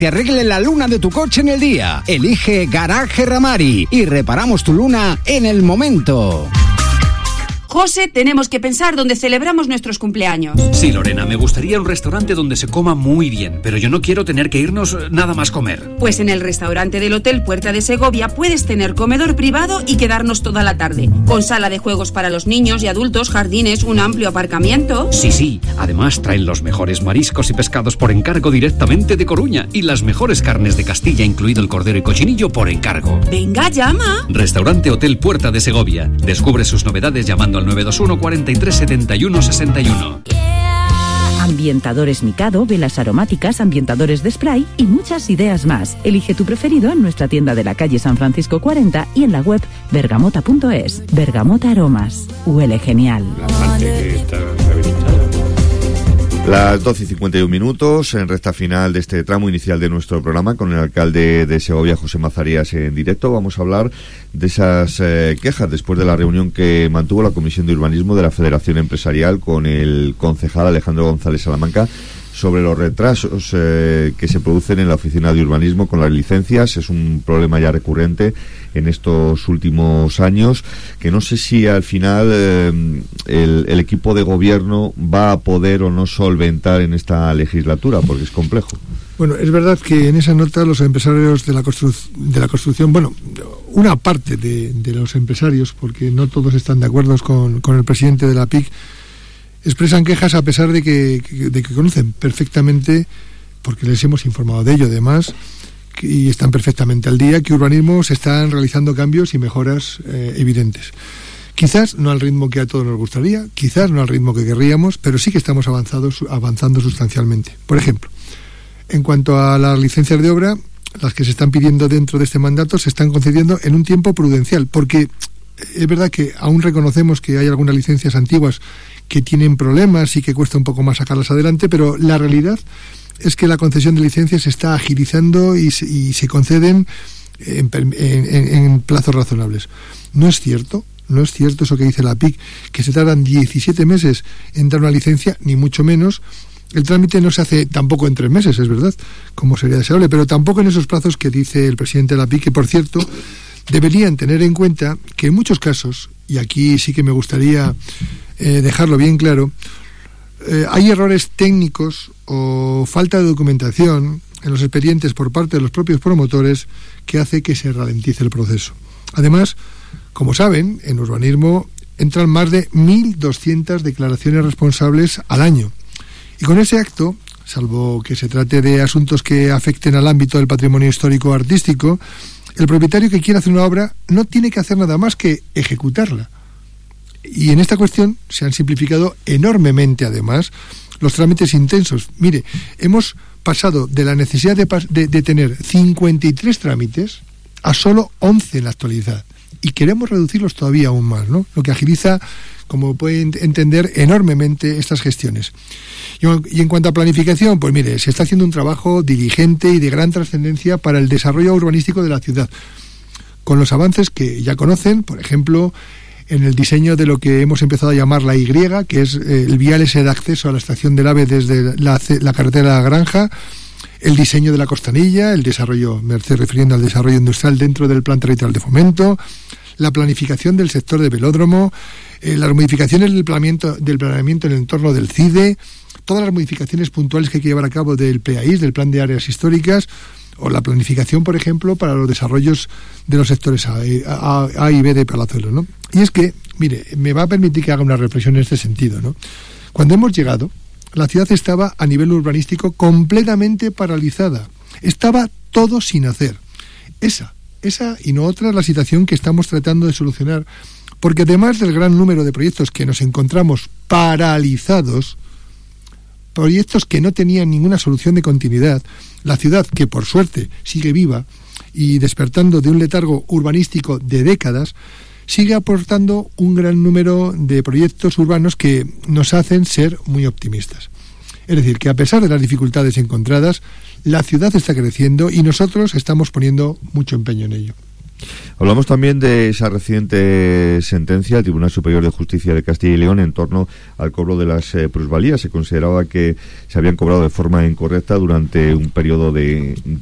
te arregle la luna de tu coche en el día. Elige Garaje Ramari y reparamos tu luna en el momento. José, tenemos que pensar dónde celebramos nuestros cumpleaños. Sí, Lorena, me gustaría un restaurante donde se coma muy bien, pero yo no quiero tener que irnos nada más comer. Pues en el restaurante del Hotel Puerta de Segovia puedes tener comedor privado y quedarnos toda la tarde, con sala de juegos para los niños y adultos, jardines, un amplio aparcamiento. Sí, además traen los mejores mariscos y pescados por encargo directamente de Coruña y las mejores carnes de Castilla, incluido el cordero y cochinillo por encargo. Venga, llama. Restaurante Hotel Puerta de Segovia. Descubre sus novedades llamando al 921 43 71 61. Ambientadores Mikado, velas aromáticas, ambientadores de spray y muchas ideas más. Elige tu preferido en nuestra tienda de la calle San Francisco 40 y en la web bergamota.es. Bergamota Aromas. Huele genial. Las 12:51, en recta final de este tramo inicial de nuestro programa, con el alcalde de Segovia, José Mazarías, en directo. Vamos a hablar de esas quejas después de la reunión que mantuvo la Comisión de Urbanismo de la Federación Empresarial con el concejal Alejandro González Salamanca sobre los retrasos que se producen en la Oficina de Urbanismo con las licencias. Es un problema ya recurrente en estos últimos años, que no sé si al final el equipo de gobierno va a poder o no solventar en esta legislatura, porque es complejo. Bueno, es verdad que en esa nota los empresarios de la construcción, bueno, una parte de los empresarios, porque no todos están de acuerdo con el presidente de la PIC, expresan quejas a pesar de que conocen perfectamente, porque les hemos informado de ello además, y están perfectamente al día, que urbanismo se están realizando cambios y mejoras evidentes. Quizás no al ritmo que a todos nos gustaría, quizás no al ritmo que querríamos, pero sí que estamos avanzando sustancialmente. Por ejemplo, en cuanto a las licencias de obra, las que se están pidiendo dentro de este mandato se están concediendo en un tiempo prudencial, porque es verdad que aún reconocemos que hay algunas licencias antiguas que tienen problemas y que cuesta un poco más sacarlas adelante, pero la realidad es que la concesión de licencias se está agilizando y se conceden en plazos razonables. No es cierto eso que dice la PIC, que se tardan 17 meses en dar una licencia, ni mucho menos. El trámite no se hace tampoco en 3 meses, es verdad, como sería deseable, pero tampoco en esos plazos que dice el presidente de la PIC, que por cierto deberían tener en cuenta que en muchos casos, y aquí sí que me gustaría dejarlo bien claro, hay errores técnicos o falta de documentación en los expedientes por parte de los propios promotores que hace que se ralentice el proceso. Además, como saben, en urbanismo entran más de 1.200 declaraciones responsables al año. Y con ese acto, salvo que se trate de asuntos que afecten al ámbito del patrimonio histórico o artístico, el propietario que quiera hacer una obra no tiene que hacer nada más que ejecutarla. Y en esta cuestión se han simplificado enormemente, además, los trámites intensos. Mire, hemos pasado de la necesidad de tener 53 trámites a solo 11 en la actualidad. Y queremos reducirlos todavía aún más, ¿no? Lo que agiliza, como pueden entender, enormemente estas gestiones. Y en cuanto a planificación, pues mire, se está haciendo un trabajo diligente y de gran trascendencia para el desarrollo urbanístico de la ciudad, con los avances que ya conocen, por ejemplo, en el diseño de lo que hemos empezado a llamar la Y, que es el vial ese de acceso a la estación del AVE desde la carretera de la Granja, el diseño de la Costanilla, el desarrollo, me estoy refiriendo al desarrollo industrial dentro del Plan Territorial de Fomento, la planificación del sector de velódromo, las modificaciones del planeamiento en el entorno del CIDE, todas las modificaciones puntuales que hay que llevar a cabo del PAIS, del Plan de Áreas Históricas, o la planificación, por ejemplo, para los desarrollos de los sectores A y B de Palazuelos, ¿no? Y es que, mire, me va a permitir que haga una reflexión en este sentido, ¿no? Cuando hemos llegado, la ciudad estaba a nivel urbanístico completamente paralizada. Estaba todo sin hacer. Esa y no otra es la situación que estamos tratando de solucionar, porque además del gran número de proyectos que nos encontramos paralizados, proyectos que no tenían ninguna solución de continuidad, la ciudad, que por suerte sigue viva y despertando de un letargo urbanístico de décadas, sigue aportando un gran número de proyectos urbanos que nos hacen ser muy optimistas. Es decir, que a pesar de las dificultades encontradas, la ciudad está creciendo y nosotros estamos poniendo mucho empeño en ello. Hablamos también de esa reciente sentencia del Tribunal Superior de Justicia de Castilla y León en torno al cobro de las plusvalías. Se consideraba que se habían cobrado de forma incorrecta durante un periodo de